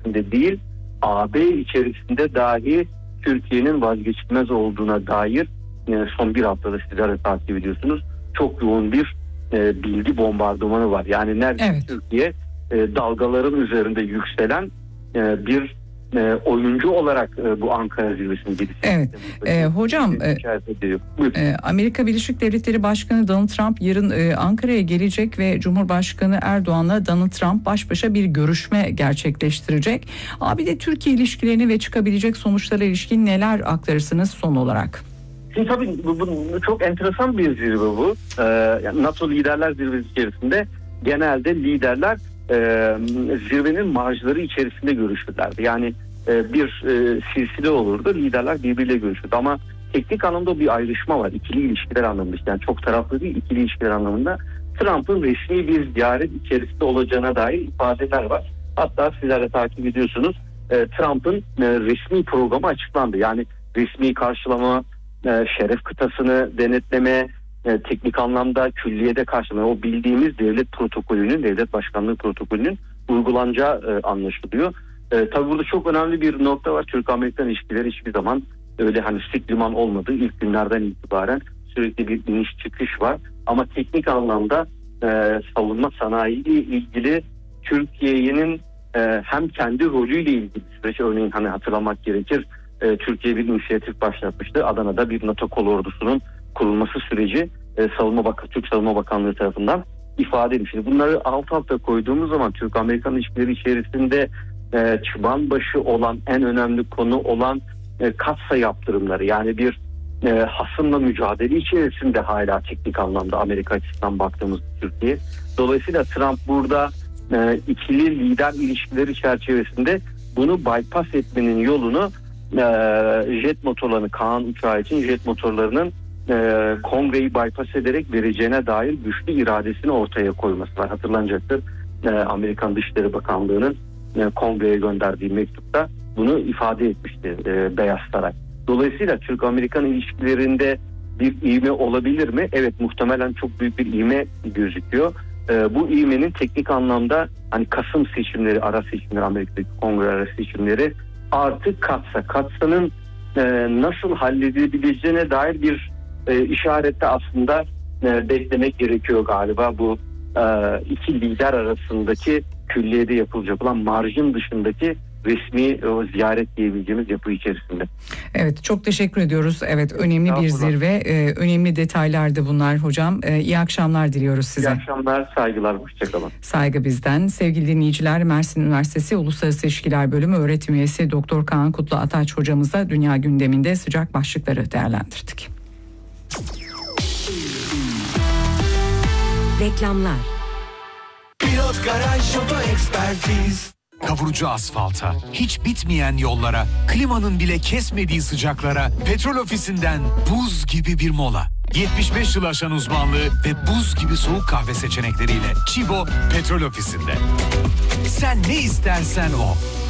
içerisinde değil, AB içerisinde dahi Türkiye'nin vazgeçilmez olduğuna dair son bir haftada sizler de takip ediyorsunuz. Çok yoğun bir bilgi bombardımanı var. Yani neredeyse Türkiye dalgaların üzerinde yükselen bir oyuncu olarak bu Ankara zirvesinin gidişi. Evet. Hocam, Amerika Birleşik Devletleri Başkanı Donald Trump yarın Ankara'ya gelecek ve Cumhurbaşkanı Erdoğan'la Donald Trump baş başa bir görüşme gerçekleştirecek. Abi de Türkiye ilişkilerini ve çıkabilecek sonuçlara ilişkin neler aktarırsınız son olarak? Şimdi tabii bu çok enteresan bir zirve bu. NATO Liderler Zirvesi içerisinde genelde liderler zirvenin marjları içerisinde görüşürlerdi. Yani bir silsile olurdu, liderler birbiriyle görüşürdü. Ama teknik anlamda bir ayrışma var. İkili ilişkiler anlamında. Yani çok taraflı değil, ikili ilişkiler anlamında. Trump'ın resmi bir ziyaret içerisinde olacağına dair ifadeler var. Hatta sizler de takip ediyorsunuz. Trump'ın resmi programı açıklandı. Yani resmi karşılama, şeref kıtasını denetleme, teknik anlamda külliyede karşılama, o bildiğimiz devlet protokolünün, devlet başkanlığı protokolünün uygulanacağı anlaşılıyor. Tabii burada çok önemli bir nokta var. Türk-Amerikan ilişkileri hiçbir zaman öyle hani sık liman olmadı. İlk günlerden itibaren sürekli bir iniş çıkış var. Ama teknik anlamda savunma sanayi ile ilgili Türkiye'nin hem kendi rolüyle ilgili süreç, örneğin hani hatırlamak gerekir. Türkiye bir inisiyatif başlatmıştı. Adana'da bir NATO kolordusunun kurulması süreci Türk Savunma Bakanlığı tarafından ifade edilmişti. Bunları alt alta koyduğumuz zaman Türk-Amerikan ilişkileri içerisinde çıban başı olan, en önemli konu olan katsa yaptırımları, yani bir hasımla mücadele içerisinde hala teknik anlamda Amerika açısından baktığımız Türkiye. Dolayısıyla Trump burada ikili lider ilişkileri çerçevesinde bunu bypass etmenin yolunu jet motorlarını, Kaan uçağı için jet motorlarının kongreyi bypass ederek vereceğine dair güçlü iradesini ortaya koyması var. Hatırlanacaktır. Amerikan Dışişleri Bakanlığı'nın kongreye gönderdiği mektupta bunu ifade etmişti Beyaz Saray. Dolayısıyla Türk-Amerikan ilişkilerinde bir ivme olabilir mi? Evet, muhtemelen çok büyük bir ivme gözüküyor. Bu ivmenin teknik anlamda hani Kasım seçimleri, ara seçimleri, Amerika'daki kongre ara seçimleri artı Katsa'nın nasıl halledilebileceğine dair bir işarette aslında beklemek gerekiyor galiba. Bu iki lider arasındaki külliyede yapılacak olan marjın dışındaki resmi ziyaret diyebileceğimiz yapı içerisinde. Evet, çok teşekkür ediyoruz. Evet, önemli bir zirve. Önemli detaylardı bunlar hocam. İyi akşamlar diliyoruz size. İyi akşamlar, saygılar, hoşçakalın. Saygı bizden. Sevgili dinleyiciler, Mersin Üniversitesi Uluslararası İlişkiler Bölümü öğretim üyesi Doktor Kaan Kutlu Ataç hocamızla dünya gündeminde sıcak başlıkları değerlendirdik. Reklamlar. Pilot Garaj Oto Ekspertiz. Kavurucu asfalta, hiç bitmeyen yollara, klimanın bile kesmediği sıcaklara, Petrol Ofisi'nden buz gibi bir mola. 75 yıl aşan uzmanlığı ve buz gibi soğuk kahve seçenekleriyle Çibo Petrol Ofisi'nde. Sen ne istersen o.